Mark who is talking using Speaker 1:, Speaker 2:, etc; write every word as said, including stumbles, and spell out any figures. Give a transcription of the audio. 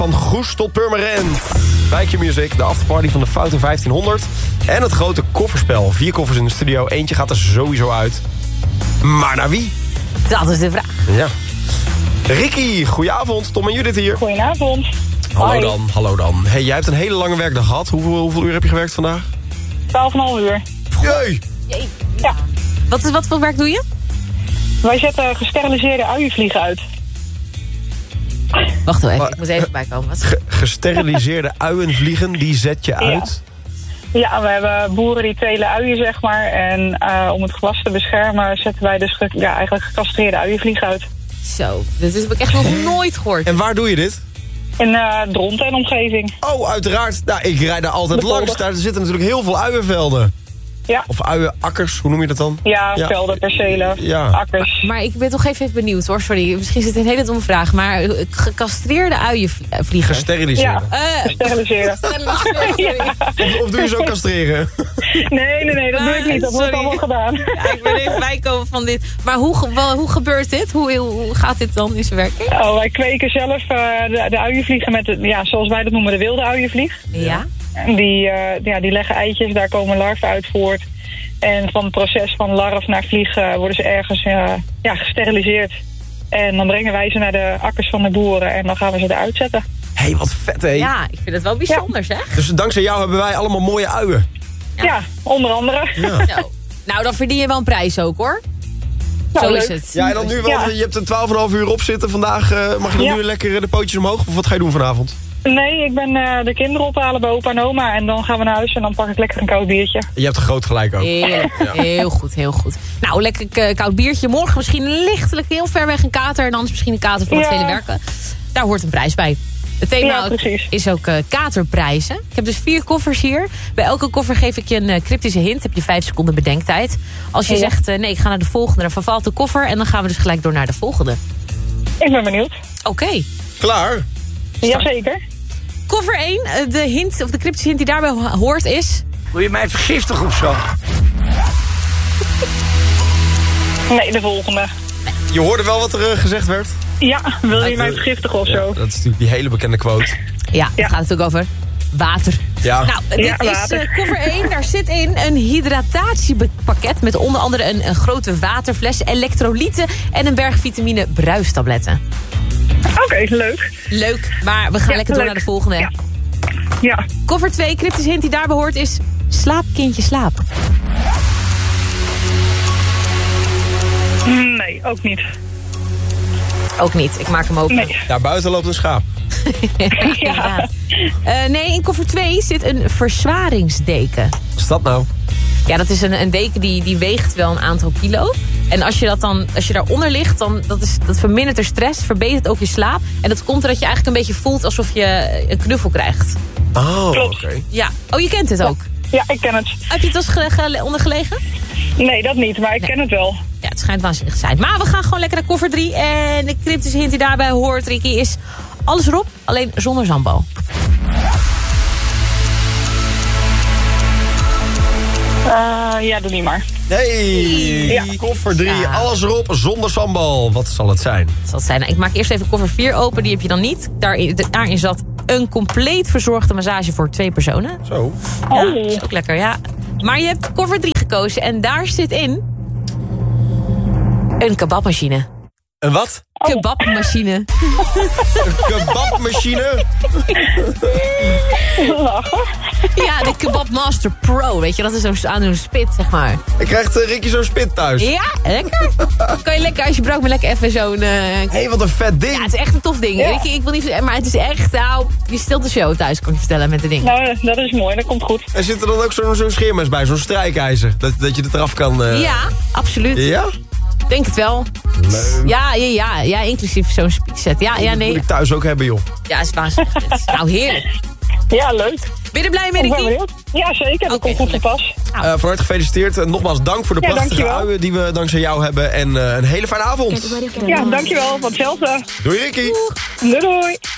Speaker 1: Van Goes tot Purmerend. Wijkje Music, de afterparty van de Fouten vijftienhonderd. En het grote kofferspel. Vier koffers in de studio, eentje gaat er sowieso uit. Maar naar wie?
Speaker 2: Dat is de vraag.
Speaker 1: Ja. Ricky, goedenavond. Tom en Judith hier.
Speaker 3: Goedenavond.
Speaker 1: Hallo
Speaker 3: Hoi.
Speaker 1: dan, hallo dan. Hey, jij hebt een hele lange werkdag gehad. Hoeveel, hoeveel uur heb je gewerkt vandaag?
Speaker 3: twaalf komma vijf uur.
Speaker 1: Jee!
Speaker 3: Ja.
Speaker 2: Wat, is, wat voor werk doe je?
Speaker 3: Wij zetten gesteriliseerde uienvliegen uit.
Speaker 2: Wacht wel even,
Speaker 1: Maar-
Speaker 2: ik moet even bijkomen. Wat?
Speaker 1: Ge- gesteriliseerde uienvliegen, die zet je uit.
Speaker 3: Ja, we hebben boeren die telen uien, zeg maar. En uh, om het gewas te beschermen zetten wij dus ge- ja, eigenlijk gecastreerde uienvliegen uit.
Speaker 2: Zo, dit heb ik echt nog nooit gehoord.
Speaker 1: En waar doe je dit?
Speaker 3: In uh, Dronten en omgeving.
Speaker 1: Oh, uiteraard. Nou, ik rijd daar altijd
Speaker 3: De
Speaker 1: langs.
Speaker 3: polder.
Speaker 1: Daar zitten natuurlijk heel veel uienvelden.
Speaker 3: Ja,
Speaker 1: Of uienakkers, hoe noem je dat dan?
Speaker 3: ja,
Speaker 1: Ja.
Speaker 3: velden, percelen,
Speaker 1: Ja.
Speaker 3: akkers.
Speaker 2: Maar ik ben toch even, even benieuwd hoor, sorry. Misschien zit het een hele domme vraag. Maar gecastreerde uienvliegen.
Speaker 1: Gesteriliseerde.
Speaker 3: Ja,
Speaker 2: Eh,
Speaker 3: gesteriliseerde.
Speaker 2: ja.
Speaker 1: Of, of doe je zo castreren?
Speaker 3: Nee, nee, nee, dat doe ik niet. Dat wordt
Speaker 2: Sorry.
Speaker 3: allemaal gedaan.
Speaker 2: Ja, ik ben even bijkomen van dit. Maar hoe, ge- wel, hoe gebeurt dit? Hoe, hoe gaat dit dan in zijn werking?
Speaker 3: Oh, wij kweken zelf uh, de, de uienvliegen met, de, ja, zoals wij dat noemen, de wilde uienvlieg.
Speaker 2: Ja.
Speaker 3: En die, uh, ja, die leggen eitjes, daar komen larven uit voort. En van het proces van larf naar vlieg uh, worden ze ergens uh, ja, gesteriliseerd. En dan brengen wij ze naar de akkers van de boeren en dan gaan we ze eruit zetten.
Speaker 1: Hé, hey, wat vet, hé.
Speaker 2: Ja, ik vind het wel bijzonder zeg.
Speaker 1: Dus dankzij jou hebben wij allemaal mooie uien.
Speaker 3: Ja, ja onder andere.
Speaker 1: Ja.
Speaker 2: Zo. Nou, dan verdien je wel een prijs ook hoor.
Speaker 3: Nou,
Speaker 2: Zo
Speaker 3: leuk.
Speaker 2: is het.
Speaker 1: Ja, en dan nu, want
Speaker 3: Ja.
Speaker 1: je hebt er twaalf komma vijf uur op zitten. Vandaag uh, mag je dan
Speaker 3: Ja.
Speaker 1: nu lekker de pootjes omhoog. Of wat ga je doen vanavond?
Speaker 3: Nee, ik ben uh, de kinderen ophalen bij opa en oma en dan gaan we naar huis en dan pak ik lekker een koud biertje.
Speaker 1: Je hebt een groot gelijk ook.
Speaker 2: Heerlijk. Heel goed, heel goed. Nou, lekker eh, koud biertje. Morgen misschien lichtelijk heel ver weg een kater. En anders misschien een kater voor het
Speaker 3: Ja.
Speaker 2: vele werken. Daar hoort een prijs bij. Het thema
Speaker 3: Ja,
Speaker 2: ook
Speaker 3: precies.
Speaker 2: is ook uh, katerprijzen. Ik heb dus vier koffers hier. Bij elke koffer geef ik je een uh, cryptische hint. Heb je vijf seconden bedenktijd. Als je
Speaker 3: Ja.
Speaker 2: zegt, uh, nee, ik ga naar de volgende. Dan vervalt de koffer. En dan gaan we dus gelijk door naar de volgende.
Speaker 3: Ik ben benieuwd.
Speaker 2: Oké.
Speaker 1: Klaar?
Speaker 3: Jazeker.
Speaker 2: Koffer één. uh, de hint, of de cryptische hint die daarbij ho- hoort is...
Speaker 4: Wil je mij vergiftigen of zo?
Speaker 3: Nee, de volgende.
Speaker 1: Je hoorde wel wat er uh, gezegd werd.
Speaker 3: Ja, wil je
Speaker 1: Uh,
Speaker 3: mij vergiftigen of zo?
Speaker 1: Ja, dat is natuurlijk die hele bekende quote.
Speaker 2: Ja, het
Speaker 3: Ja.
Speaker 2: gaat natuurlijk over water.
Speaker 1: Ja.
Speaker 2: Nou, dit
Speaker 3: Ja,
Speaker 2: is
Speaker 3: water.
Speaker 2: uh, koffer één. Daar zit in een hydratatiepakket... met onder andere een, een grote waterfles, elektrolyten... en een berg vitamine bruistabletten.
Speaker 3: Oké, leuk.
Speaker 2: Leuk, maar we gaan
Speaker 3: Ja,
Speaker 2: lekker door
Speaker 3: leuk.
Speaker 2: naar de volgende.
Speaker 3: Ja. Ja.
Speaker 2: Koffer twee, cryptische hint die daarbij hoort is... slaap, kindje, slaap.
Speaker 3: Nee, ook niet.
Speaker 2: Ook niet, ik maak hem open.
Speaker 3: Nee.
Speaker 1: Daar buiten loopt een schaap.
Speaker 2: Inderdaad. Uh, nee, in koffer twee zit een verzwaringsdeken.
Speaker 1: Wat is dat nou?
Speaker 2: Ja, dat is een, een deken die, die weegt wel een aantal kilo. En als je, dat dan, als je daaronder ligt, dan dat is, dat vermindert de stress, verbetert ook je slaap. En dat komt doordat je eigenlijk een beetje voelt alsof je een knuffel krijgt.
Speaker 1: Oh, oké.
Speaker 3: Klopt.
Speaker 2: Ja. Oh, je kent het ook.
Speaker 3: Ja, ik ken het.
Speaker 2: Heb je het als ge, ge, ondergelegen?
Speaker 3: Nee, dat niet, maar ik ken het wel.
Speaker 2: Ja, het schijnt waanzinnig te zijn. Maar we gaan gewoon lekker naar koffer drie. En de cryptische hint die daarbij hoort, Ricky, is alles erop, alleen zonder zandbal.
Speaker 3: Uh, ja, doe niet maar.
Speaker 1: Hey,
Speaker 3: Ja.
Speaker 1: koffer drie,
Speaker 2: Ja.
Speaker 1: alles erop, zonder sambal. Wat zal het zijn?
Speaker 2: Dat zal het zijn. Nou, ik maak eerst even koffer vier open, die heb je dan niet. Daarin, daarin zat een compleet verzorgde massage voor twee personen.
Speaker 1: Zo.
Speaker 2: Ja,
Speaker 3: Oh.
Speaker 2: is ook lekker, ja. Maar je hebt koffer drie gekozen en daar zit in... een kebabmachine.
Speaker 1: Een wat?
Speaker 2: Kebabmachine.
Speaker 1: Een kebabmachine?
Speaker 3: Lachen.
Speaker 2: Ja, de Kebabmaster Pro, weet je. Dat is zo'n aan zo'n spit, zeg maar.
Speaker 1: Ik krijg uh, Ricky zo'n spit thuis.
Speaker 2: Ja, lekker. Kan je lekker, als je brood, maar lekker even zo'n... uh,
Speaker 1: Hé, hey, wat een vet ding.
Speaker 2: Ja, het is echt een tof ding.
Speaker 3: Ja.
Speaker 2: Ricky, ik wil niet... Maar het is echt, nou... Je stilt de show thuis, kan ik je vertellen, met de ding.
Speaker 3: Nou, dat is mooi, dat komt goed.
Speaker 1: Er zit er dan ook zo'n zo'n scheermes bij, zo'n strijkijzer. Dat, dat je het eraf kan... Uh...
Speaker 2: Ja, absoluut.
Speaker 1: Ja?
Speaker 2: Denk het wel.
Speaker 1: Leuk.
Speaker 2: Ja, ja, ja, ja, inclusief zo'n speakset. Ja, ja,
Speaker 1: Dat
Speaker 2: nee.
Speaker 1: moet ik thuis ook hebben, joh.
Speaker 2: Ja, is waanzinnig. dit. Nou, heerlijk.
Speaker 3: Ja, leuk.
Speaker 2: Ben je er blij mee,
Speaker 3: Ik ben
Speaker 2: Ricky?
Speaker 3: benieuwd. Ja, zeker. Dat
Speaker 2: Oké,
Speaker 3: komt goed te
Speaker 2: gelukkig.
Speaker 3: pas.
Speaker 2: Nou.
Speaker 1: Uh, van harte gefeliciteerd. En nogmaals dank voor de
Speaker 3: Ja,
Speaker 1: prachtige
Speaker 3: dankjewel.
Speaker 1: uien die we dankzij jou hebben. En uh, een hele fijne avond.
Speaker 3: Ja, dankjewel. Van hetzelfde.
Speaker 1: Doei, Ricky.
Speaker 3: Doei doei.